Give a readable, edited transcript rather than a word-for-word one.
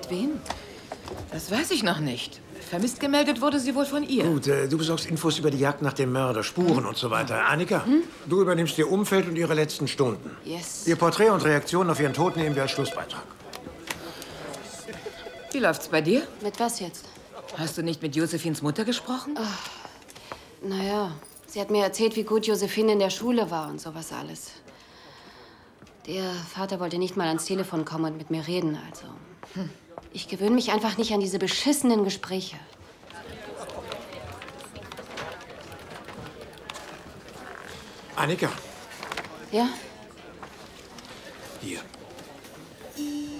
Mit wem? Das weiß ich noch nicht. Vermisst gemeldet wurde sie wohl von ihr. Gut, du besorgst Infos über die Jagd nach dem Mörder, Spuren und so weiter. Annika, du übernimmst ihr Umfeld und ihre letzten Stunden. Yes. Ihr Porträt und Reaktionen auf ihren Tod nehmen wir als Schlussbeitrag. Wie läuft's bei dir? Mit was jetzt? Hast du nicht mit Josephines Mutter gesprochen? Naja, sie hat mir erzählt, wie gut Josephine in der Schule war und sowas alles. Der Vater wollte nicht mal ans Telefon kommen und mit mir reden, also. Ich gewöhne mich einfach nicht an diese beschissenen Gespräche. Annika. Ja? Hier.